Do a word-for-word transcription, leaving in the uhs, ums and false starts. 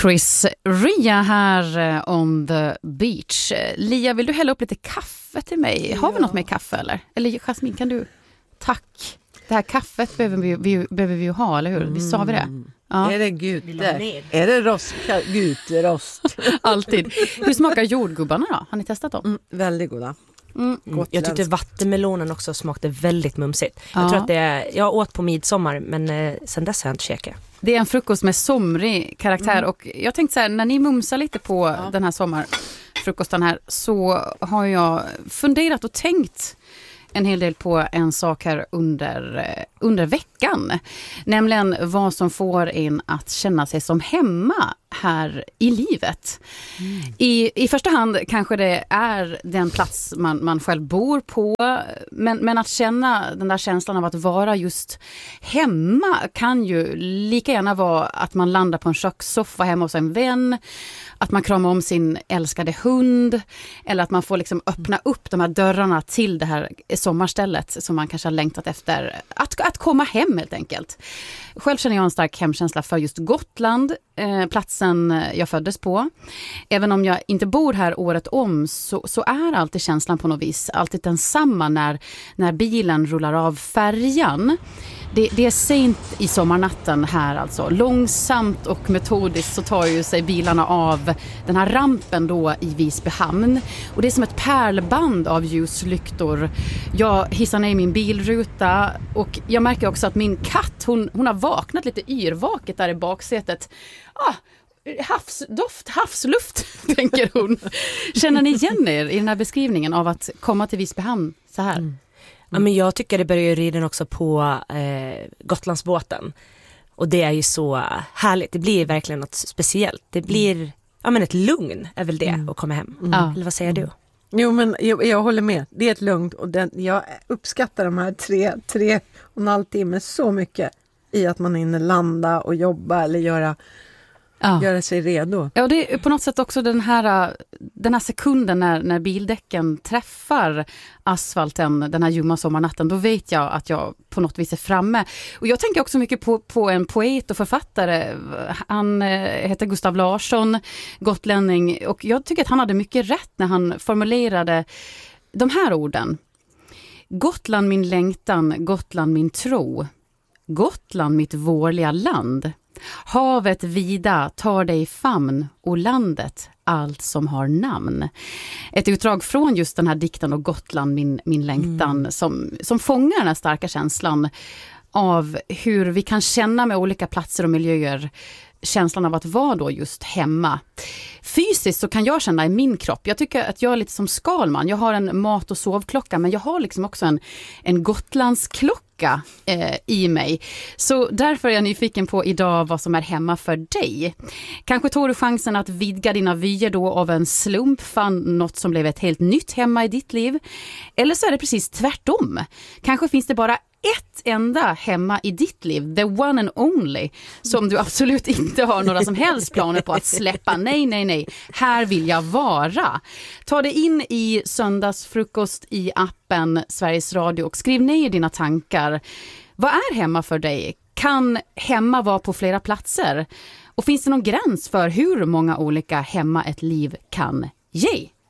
Chris Ria här on the beach. Lia, vill du hälla upp lite kaffe till mig? Ja. Har vi något med kaffe eller? Eller Jasmin, kan du? Tack. Det här kaffet behöver vi, vi, behöver vi ju ha, eller hur? Mm. Visst sa vi det? Ja. Är det gute? Är det rost, guterost? Alltid. Hur smakar jordgubbarna då? Har ni testat dem? Mm, väldigt goda. Mm. Mm. Jag tyckte vattenmelonen också smakade väldigt mumsigt. Ja. Jag tror att det är, jag åt på midsommar, men eh, sen dess har jag inte käkat. Det är en frukost med somrig karaktär. Mm. Och jag tänkte så här, när ni mumsar lite på ja. den här sommarfrukosten här, så har jag funderat och tänkt en hel del på en sak här under, under veckan. Nämligen vad som får en att känna sig som hemma här i livet. Mm. I, I första hand kanske det är den plats man, man själv bor på. Men, men att känna den där känslan av att vara just hemma kan ju lika gärna vara att man landar på en kökssoffa hemma hos en vän. Att man kramar om sin älskade hund. Eller att man får liksom öppna upp de här dörrarna till det här sommarstället som man kanske har längtat efter. Att, att komma hem helt enkelt. Själv känner jag en stark hemkänsla för just Gotland. Eh, platsen jag föddes på. Även om jag inte bor här året om så, så är alltid känslan på något vis alltid densamma när, när bilen rullar av färjan. Det, det är sent i sommarnatten här alltså. Långsamt och metodiskt så tar ju sig bilarna av den här rampen då i Visby hamn. Och det är som ett pärlband av ljuslyktor. Jag hissar ner min bilruta och jag märker också att min katt, hon, hon har vaknat lite yrvaket där i baksätet. Ah, havsdoft, havsluft, tänker hon. Känner ni igen er i den här beskrivningen av att komma till Visby hamn så här? Mm. Ja, men jag tycker det börjar ju riden också på eh, Gotlandsbåten. Och det är ju så härligt. Det blir verkligen något speciellt. Det blir mm. ja, men ett lugn är väl det mm. att komma hem. Mm. Eller vad säger du? Jo, men jag, jag håller med. Det är ett lugn. Och den, jag uppskattar de här tre, tre och en halv timme så mycket i att man hinner landa och jobba eller göra... Ja. Göra sig redo. Ja, och det är på något sätt också den här, den här sekunden när, när bildäcken träffar asfalten den här ljumma sommarnatten. Då vet jag att jag på något vis är framme. Och jag tänker också mycket på, på en poet och författare. Han eh, heter Gustav Larsson, gotlänning. Och jag tycker att han hade mycket rätt när han formulerade de här orden. Gotland min längtan, Gotland min tro. Gotland mitt vårliga land. Havet vida tar dig i famn och landet allt som har namn. Ett utdrag från just den här dikten och Gotland min, min längtan mm. som, som fångar den här starka känslan av hur vi kan känna med olika platser och miljöer känslan av att vara då just hemma. Fysiskt så kan jag känna i min kropp. Jag tycker att jag är lite som Skalman. Jag har en mat- och sovklocka, men jag har liksom också en, en Gotlandsklocka eh, i mig. Så därför är jag nyfiken på idag vad som är hemma för dig. Kanske tog du chansen att vidga dina vyer då av en slump, fann något som blev ett helt nytt hemma i ditt liv. Eller så är det precis tvärtom. Kanske finns det bara ett enda hemma i ditt liv, the one and only, som du absolut inte har några som helst planer på att släppa. Nej, nej, nej. Här vill jag vara. Ta dig in i söndagsfrukost i appen Sveriges Radio och skriv ner dina tankar. Vad är hemma för dig? Kan hemma vara på flera platser? Och finns det någon gräns för hur många olika hemma ett liv kan ge?